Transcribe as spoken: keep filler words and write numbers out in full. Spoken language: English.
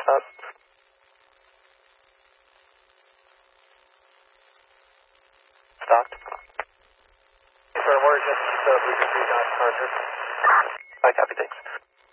Up. Stopped. For emergency, so we can do not charger. I copy, thanks.